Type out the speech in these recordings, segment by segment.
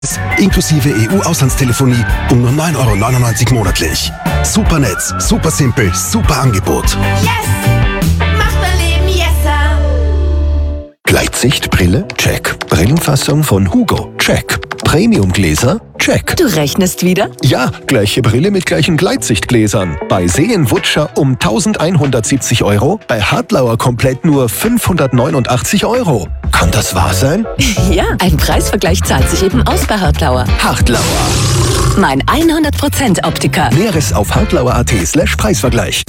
Inklusive EU-Auslandstelefonie um nur 9,99 € monatlich. Super Netz, super simpel, super Angebot. Yes! Macht mein Leben yesser! Gleitsichtbrille? Check. Brillenfassung von Hugo? Check. Premiumgläser? Check. Du rechnest wieder? Ja, gleiche Brille mit gleichen Gleitsichtgläsern. Bei Seen-Wutscher um 1.170 €, bei Hartlauer komplett nur 589 €. Kann das wahr sein? Ja, ein Preisvergleich zahlt sich eben aus bei Hartlauer. Hartlauer. Mein 100% Optiker. Näheres auf hartlauer.at/Preisvergleich.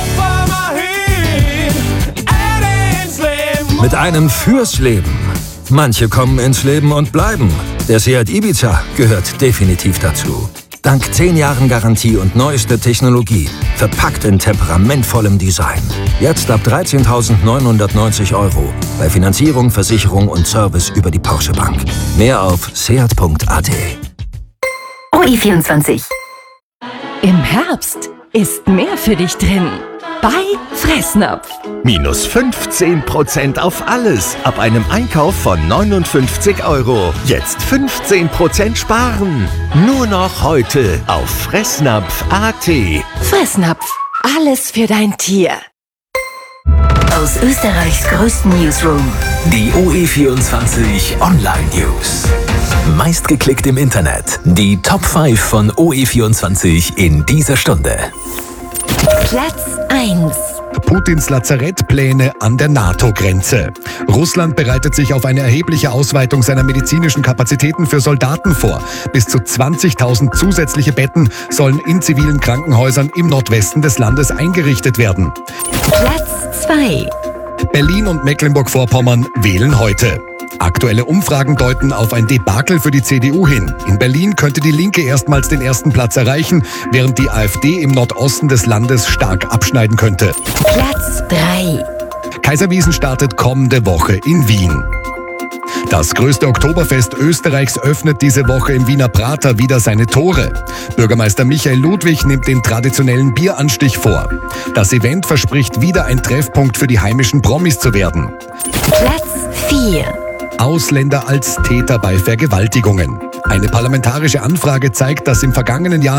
Mit einem fürs Leben. Manche kommen ins Leben und bleiben. Der Seat Ibiza gehört definitiv dazu. Dank 10 Jahren Garantie und neueste Technologie. Verpackt in temperamentvollem Design. Jetzt ab 13.990 €. Bei Finanzierung, Versicherung und Service über die Porsche Bank. Mehr auf seat.at. OE24. Im Herbst ist mehr für dich drin. Bei Fressnapf. Minus 15% auf alles ab einem Einkauf von 59 €. Jetzt 15% sparen. Nur noch heute auf Fressnapf.at. Fressnapf. Alles für dein Tier. Aus Österreichs größten Newsroom. Die OE24 Online News. Meistgeklickt im Internet. Die Top 5 von OE24 in dieser Stunde. Platz 1. Putins Lazarettpläne an der NATO-Grenze. Russland bereitet sich auf eine erhebliche Ausweitung seiner medizinischen Kapazitäten für Soldaten vor. Bis zu 20.000 zusätzliche Betten sollen in zivilen Krankenhäusern im Nordwesten des Landes eingerichtet werden. Platz 2. Berlin und Mecklenburg-Vorpommern wählen heute. Aktuelle Umfragen deuten auf ein Debakel für die CDU hin. In Berlin könnte die Linke erstmals den ersten Platz erreichen, während die AfD im Nordosten des Landes stark abschneiden könnte. Platz 3. Kaiserwiesen startet kommende Woche in Wien. Das größte Oktoberfest Österreichs öffnet diese Woche im Wiener Prater wieder seine Tore. Bürgermeister Michael Ludwig nimmt den traditionellen Bieranstich vor. Das Event verspricht wieder ein Treffpunkt für die heimischen Promis zu werden. Platz 4. Ausländer als Täter bei Vergewaltigungen. Eine parlamentarische Anfrage zeigt, dass im vergangenen Jahr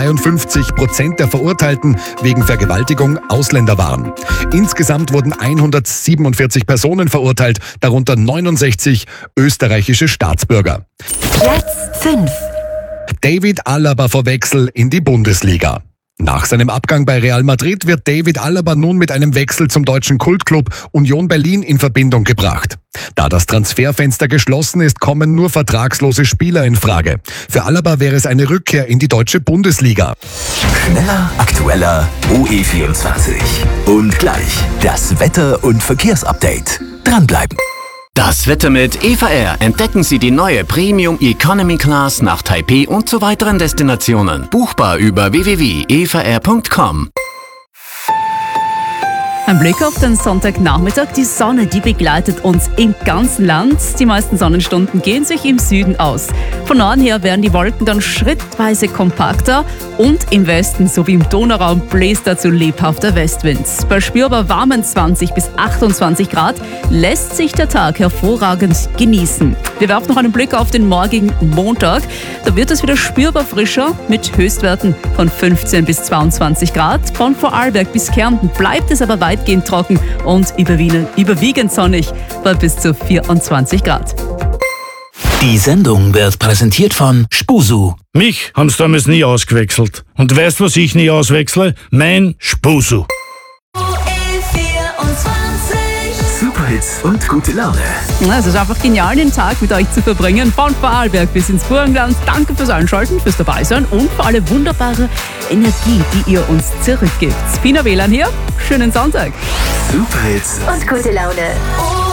53% der Verurteilten wegen Vergewaltigung Ausländer waren. Insgesamt wurden 147 Personen verurteilt, darunter 69 österreichische Staatsbürger. Platz 5. David Alaba vor Wechsel in die Bundesliga. Nach seinem Abgang bei Real Madrid wird David Alaba nun mit einem Wechsel zum deutschen Kultclub Union Berlin in Verbindung gebracht. Da das Transferfenster geschlossen ist, kommen nur vertragslose Spieler in Frage. Für Alaba wäre es eine Rückkehr in die deutsche Bundesliga. Schneller, aktueller, OE24. Und gleich das Wetter- und Verkehrsupdate. Dranbleiben. Das Wetter mit Eva Air. Entdecken Sie die neue Premium Economy Class nach Taipei und zu weiteren Destinationen. Buchbar über www.evaair.com. Ein Blick auf den Sonntagnachmittag. Die Sonne, die begleitet uns im ganzen Land. Die meisten Sonnenstunden gehen sich im Süden aus. Von Norden her werden die Wolken dann schrittweise kompakter und im Westen sowie im Donauraum bläst dazu lebhafter Westwind. Bei spürbar warmen 20 bis 28 Grad lässt sich der Tag hervorragend genießen. Wir werfen noch einen Blick auf den morgigen Montag. Da wird es wieder spürbar frischer mit Höchstwerten von 15 bis 22 Grad. Von Vorarlberg bis Kärnten bleibt es aber weitgehend trocken und überwiegend sonnig bei bis zu 24 Grad. Die Sendung wird präsentiert von Spusu. Mich haben sie damals nie ausgewechselt. Und weißt, was ich nie auswechsle? Mein Spusu. Superhits und gute Laune. Es ist einfach genial, den Tag mit euch zu verbringen. Von Vorarlberg bis ins Burgenland. Danke fürs Einschalten, fürs Dabeisein und für alle wunderbare Energie, die ihr uns zurückgibt. Pina WLAN hier. Schönen Sonntag. Superhits Und gute Laune.